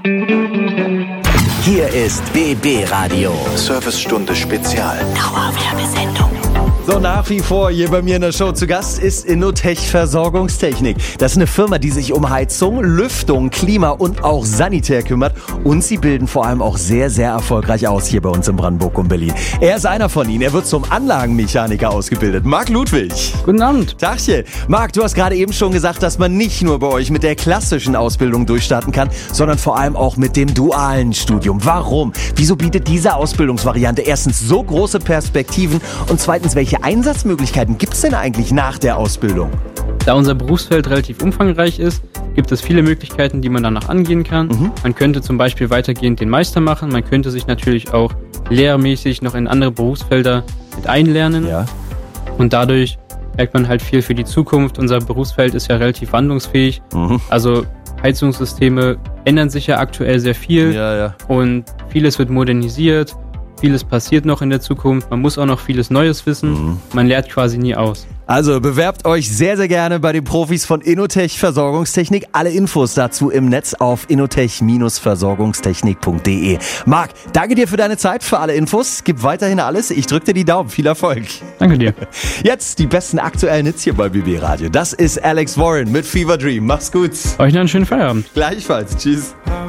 Hier ist BB Radio. Servicestunde Spezial. Dauerwerbesendung. So, nach wie vor hier bei mir in der Show zu Gast ist Innotech Versorgungstechnik. Das ist eine Firma, die sich um Heizung, Lüftung, Klima und auch Sanitär kümmert. Und sie bilden vor allem auch sehr, sehr erfolgreich aus hier bei uns in Brandenburg und Berlin. Er ist einer von ihnen. Er wird zum Anlagenmechaniker ausgebildet. Marc Ludwig. Guten Abend. Tagchen. Marc, du hast gerade eben schon gesagt, dass man nicht nur bei euch mit der klassischen Ausbildung durchstarten kann, sondern vor allem auch mit dem dualen Studium. Warum? Wieso bietet diese Ausbildungsvariante erstens so große Perspektiven und zweitens, welche Einsatzmöglichkeiten gibt es denn eigentlich nach der Ausbildung? Da unser Berufsfeld relativ umfangreich ist, gibt es viele Möglichkeiten, die man danach angehen kann. Man könnte zum Beispiel weitergehend den Meister machen. Man könnte sich natürlich auch lehrmäßig noch in andere Berufsfelder mit einlernen. Ja. Und dadurch merkt man halt viel für die Zukunft. Unser Berufsfeld ist ja relativ wandlungsfähig. Also Heizungssysteme ändern sich ja aktuell sehr viel. Ja. Und vieles wird modernisiert. Vieles passiert noch in der Zukunft. Man muss auch noch vieles Neues wissen. Man lernt quasi nie aus. Also bewerbt euch sehr, sehr gerne bei den Profis von Innotech Versorgungstechnik. Alle Infos dazu im Netz auf innotech-versorgungstechnik.de. Marc, danke dir für deine Zeit, für alle Infos. Gib weiterhin alles. Ich drücke dir die Daumen. Viel Erfolg. Danke dir. Jetzt die besten aktuellen Hits hier bei BB Radio. Das ist Alex Warren mit Fever Dream. Mach's gut. Euch noch einen schönen Feierabend. Gleichfalls. Tschüss.